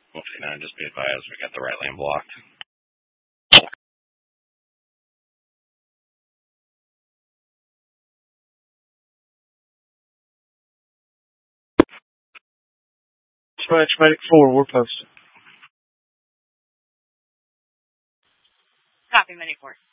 59, just be advised, we got the right lane blocked. Dispatch Medic 4, we're posted. Copy, Medic 4.